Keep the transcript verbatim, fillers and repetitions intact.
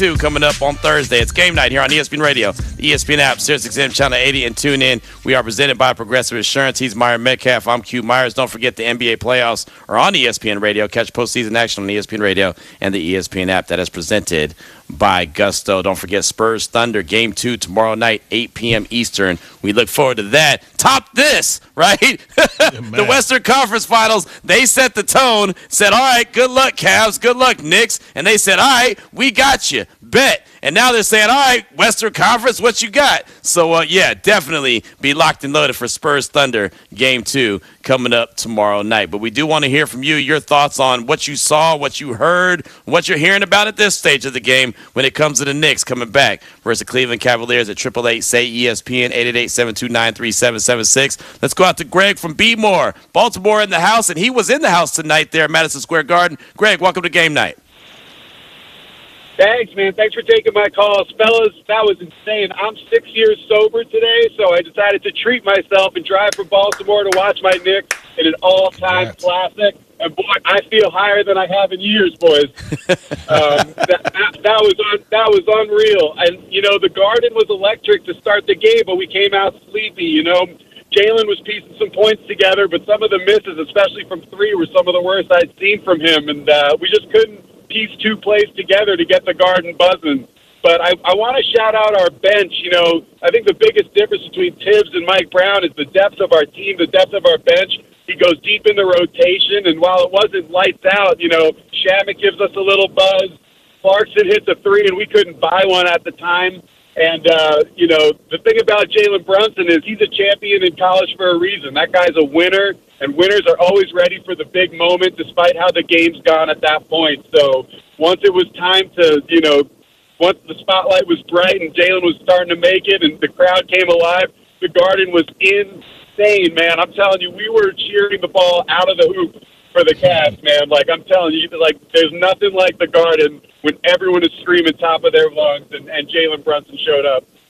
two coming up on Thursday. It's game night here on E S P N Radio, the E S P N app, SiriusXM Channel eighty, and tune in. We are presented by Progressive Insurance. He's Myron Metcalf. I'm Q Myers. Don't forget the N B A playoffs are on E S P N Radio. Catch postseason action on E S P N Radio and the E S P N app. That is presented by Gusto. Don't forget Spurs Thunder game two tomorrow night, eight p.m. Eastern. We look forward to that. Top this, right? The Western Conference Finals, they set the tone, said, all right, good luck, Cavs, good luck, Knicks. And they said, all right, we got you. Bet. And now they're saying, all right, Western Conference, what you got? So, uh, yeah, definitely be locked and loaded for Spurs Thunder game two coming up tomorrow night. But we do want to hear from you, your thoughts on what you saw, what you heard, what you're hearing about at this stage of the game when it comes to the Knicks coming back versus the Cleveland Cavaliers at eight eight eight, S A Y, E S P N, eight eight eight, seven two nine, three seven seven six. Let's go out to Greg from Beemore. Baltimore in the house, and he was in the house tonight there at Madison Square Garden. Greg, welcome to game night. Thanks, man. Thanks for taking my calls. Fellas, that was insane. I'm six years sober today, so I decided to treat myself and drive from Baltimore to watch my Knicks in an all-time yes. classic. And, boy, I feel higher than I have in years, boys. um, that, that, that, was un, that was unreal. And, you know, the Garden was electric to start the game, but we came out sleepy, you know. Jalen was piecing some points together, but some of the misses, especially from three, were some of the worst I'd seen from him. And uh, we just couldn't piece two plays together to get the Garden buzzing. But I, I want to shout out our bench. You know, I think the biggest difference between Tibbs and Mike Brown is the depth of our team, the depth of our bench. He goes deep in the rotation, and while it wasn't lights out, you know, Shamit gives us a little buzz. Clarkson hits a three, and we couldn't buy one at the time. And, uh, you know, the thing about Jalen Brunson is he's a champion in college for a reason. That guy's a winner, and winners are always ready for the big moment despite how the game's gone at that point. So once it was time to, you know, once the spotlight was bright and Jalen was starting to make it and the crowd came alive, the Garden was insane, man. I'm telling you, we were cheering the ball out of the hoop for the Cavs, man. Like, I'm telling you, like, there's nothing like the Garden when everyone is screaming top of their lungs and, and Jalen Brunson showed up.